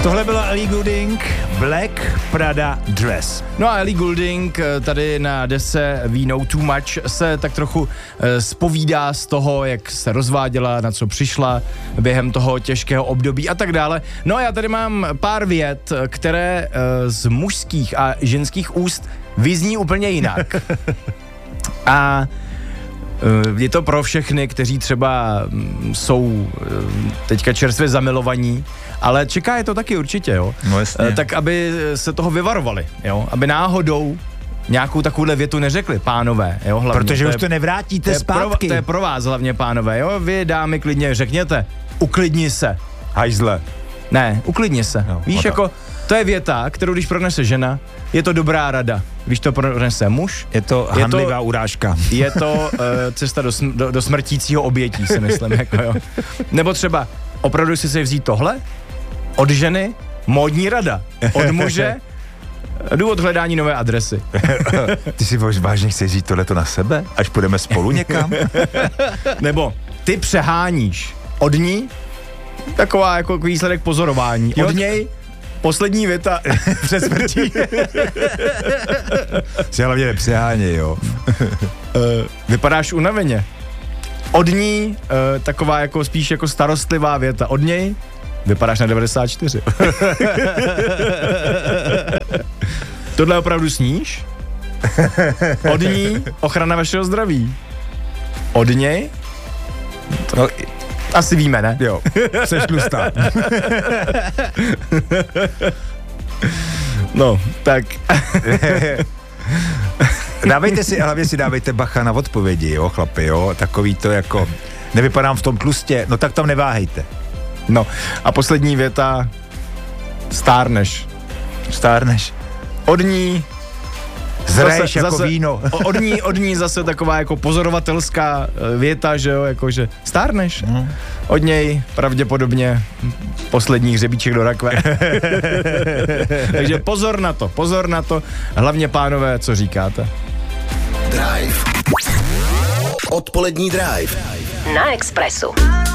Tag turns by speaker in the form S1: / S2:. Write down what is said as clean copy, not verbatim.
S1: Tohle byla Ellie Goulding, Black Prada Dress.
S2: No a Ellie Goulding tady na desce We Know Too Much se tak trochu zpovídá z toho, jak se rozváděla, na co přišla během toho těžkého období a tak dále. No a já tady mám pár vět, které z mužských a ženských úst vyzní úplně jinak. A je to pro všechny, kteří třeba jsou teďka čerstvě zamilovaní, ale čeká je to taky určitě, jo.
S1: No jasně.
S2: Tak aby se toho vyvarovali, jo. Aby náhodou nějakou takovouhle větu neřekli, pánové, jo, hlavně.
S1: Protože už to nevrátíte zpátky.
S2: To je pro vás hlavně, pánové, jo. Vy, dámy, klidně řekněte, uklidni se.
S1: Hajzle.
S2: Ne, uklidni se.
S1: No,
S2: víš, jako, to je věta, kterou když pronese žena, je to dobrá rada. Když to pronese muž,
S1: je to handlivá urážka.
S2: Je to cesta do smrtícího obětí, si myslím, jako jo. Nebo třeba, opravdu si vzít tohle? Od ženy módní rada. Od muže důvod hledání nové adresy.
S1: Ty si vážně chceš říct tohleto na sebe? Až půjdeme spolu někam?
S2: Nebo ty přeháníš. Od ní taková jako výsledek pozorování. Od něj poslední věta před smrtí.
S1: Si hlavně nepřeháněj, jo.
S2: Vypadáš unaveně. Od ní taková jako spíš jako starostlivá věta. Od něj vypadáš na 94. Tohle opravdu sníš? Od ní ochrana vašeho zdraví. Od něj? No, asi víme, ne?
S1: Jo, seš tlustá.
S2: No, tak.
S1: Dávejte si, hlavně si dávejte bacha na odpovědi, jo, chlapi, jo, takový to jako, nevypadám v tom tlustě, no tak tam neváhejte.
S2: No, a poslední věta, stárneš. Od ní
S1: zraješ jako víno.
S2: Od ní zase taková jako pozorovatelská věta, že jo, jakože stárneš. Od něj pravděpodobně poslední hřebíček do rakve. Takže pozor na to. Hlavně, pánové, co říkáte?
S3: Drive. Odpolední Drive.
S4: Na Expressu.